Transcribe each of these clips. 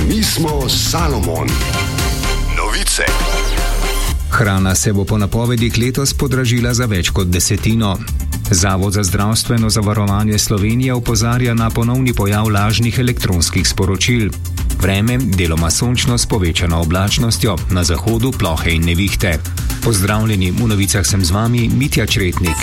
Mi smo Salomon. Novice. Hrana se bo po napovedih letos podražila za več kot 10%. Zavod za zdravstveno zavarovanje Slovenije opozarja na ponovni pojav lažnih elektronskih sporočil. Vreme deloma sončno s povečano oblačnostjo, na zahodu plohe in nevihte. Pozdravljeni, v novicah sem z vami Mitja Čretnik.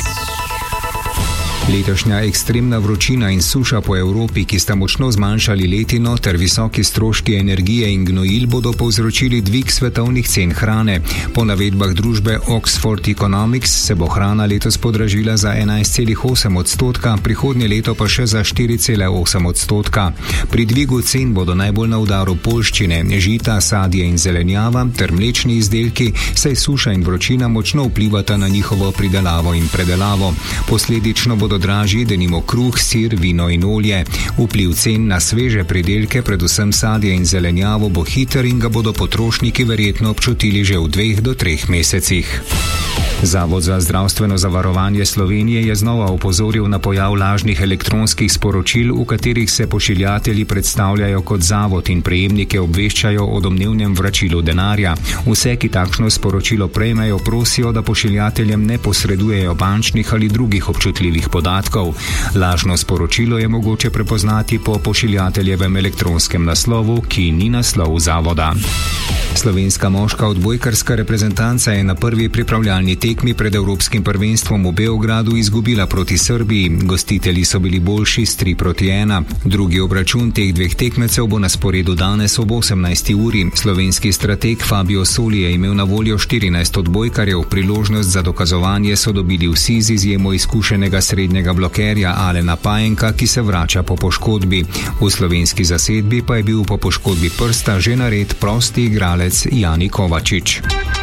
Letošnja ekstremna vročina in suša po Evropi, ki sta močno zmanjšali letino ter visoki stroški energije in gnojil, bodo povzročili dvig svetovnih cen hrane. Po navedbah družbe Oxford Economics se bo hrana letos podražila za 11,8%, prihodnje leto pa še za 4,8%. Pri dvigu cen bodo najbolj na udaru poljščine, žita, sadje in zelenjava ter mlečni izdelki, saj suša in vročina močno vplivata na njihovo pridelavo in predelavo. Posledično bodo dražji denimo kruh, sir, vino in olje. Vpliv cen na sveže pridelke, predvsem sadje in zelenjavo, bo hiter in ga bodo potrošniki verjetno občutili že v 2 do 3 mesecih. Zavod za zdravstveno zavarovanje Slovenije je znova opozoril na pojav lažnih elektronskih sporočil, v katerih se pošiljatelji predstavljajo kot zavod in prejemnike obveščajo o domnevnem vračilu denarja. Vse, ki takšno sporočilo prejmejo, prosijo, da pošiljateljem ne posredujejo bančnih ali drugih občutljivih podatkov. Lažno sporočilo je mogoče prepoznati po pošiljateljevem elektronskem naslovu, ki ni naslov zavoda. Slovenska moška odbojkarska reprezentanca je na prvi pripravljalni tekmi pred Evropskim prvenstvom v Beogradu izgubila proti Srbiji. Gostitelji so bili boljši s 3-1. Drugi obračun teh dveh tekmecev bo na sporedu danes ob 18. uri. Slovenski strateg Fabio Soli je imel na voljo 14 odbojkarjev. Priložnost za dokazovanje so dobili vsi z izjemo izkušenega srednjega blokerja Alena Pajenka, ki se vrača po poškodbi. V slovenski zasedbi pa je bil po poškodbi prsta že nared prosti igralec Jani Kovačič.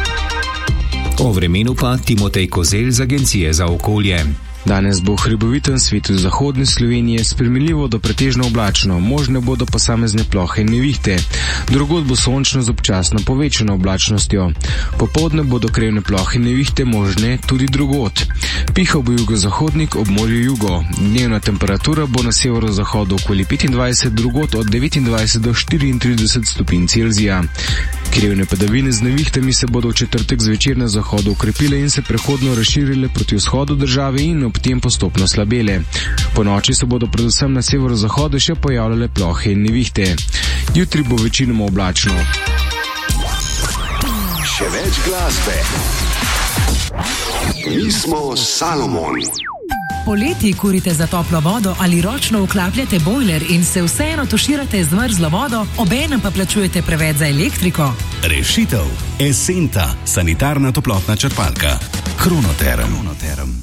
O vremenu pa Timotej Kozelj z Agencije za okolje. Danes bo v hribovitem svetu zahodne Slovenije spremenljivo do pretežno oblačno, možne bodo posamezne plohe in nevihte. Drugod bo sončno z občasno povečano oblačnostjo. Popoldne bodo krevne plohe in nevihte možne tudi drugod. Pihal bo jugozahodnik ob morju jugo. Dnevna temperatura bo na severozahodu okoli 25, drugod od 29 do 34 stopinj Celzija. Krevne padavine z nevihtami se bodo v četrtek zvečer na zahodu ukrepile in se prehodno razširile proti vzhodu države in ob tem postopno slabele. Po noči se bodo predvsem na severozahodu še pojavljale plohe in nevihte. Jutri bo večinoma oblačno. Še več glasbe. Mi smo Salomon. Poleti kurite za toplo vodo ali ročno vklapljate bojler in se vseeno tuširate z mrzlo vodo, obenem pa plačujete preveč za elektriko? Rešitev. Esenta, sanitarna toplotna črpalka. Kronoterm.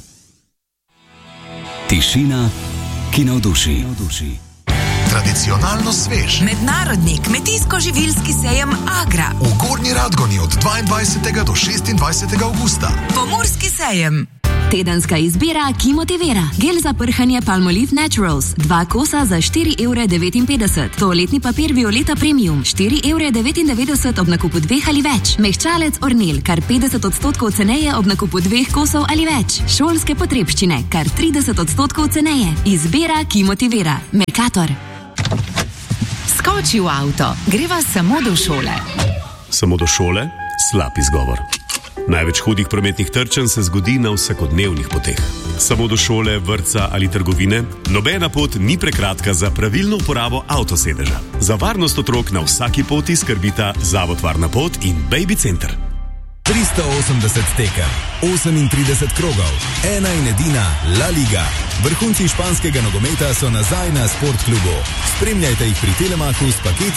Tišina, ki navduši. Tradicionalno svež. Mednarodni kmetijsko-živilski sejem Agra. V Gornji Radgoni od 22. do 26. avgusta. Pomurski sejem. Tedenska izbira, ki motivira. Gel za prhanje Palmolive Naturals. 2 kosa za 4,59 €. Toaletni papir Violeta Premium. 4,99 € ob nakupu 2 ali več. Mehčalec Ornel, kar 50% ceneje ob nakupu 2 kosov ali več. Šolske potrebščine, kar 30% ceneje. Izbira, ki motivira. Mercator. Skoči v avto. Greva samo do šole. Samo do šole? Slab izgovor. Največ hudih prometnih trčenj se zgodi na vsakodnevnih poteh. Samo do šole, vrtca ali trgovine? Nobena pot ni prekratka za pravilno uporabo avtosedeža. Za varnost otrok na vsaki poti skrbita Zavod Varna pot in Baby Center. 380 tekem, 38 krogov, ena in edina La Liga. Vrhunci španskega nogometa so nazaj na Sportklubu. Spremljajte jih pri Telemachu s paketi